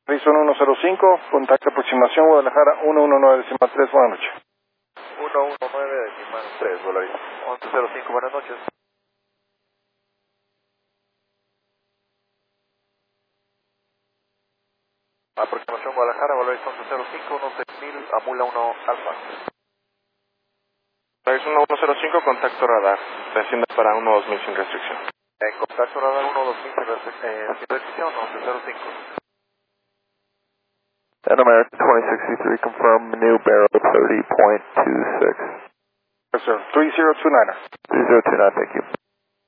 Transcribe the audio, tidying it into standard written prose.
Horizon 105, contacto aproximación Guadalajara 119.3, buenas noches. 119.3, Volaris. 1105, buenas noches. Aproximación Guadalajara, Volaris 1105, 16000, Amula 1 Alfa. Volaris 1105, contacto radar, desciende para 12000 sin restricción. En contacto radar 12000 sin restricción, 1105. And American 2063, confirm new barrel 30.26. Yes, sir. 3029er. 3029, thank you.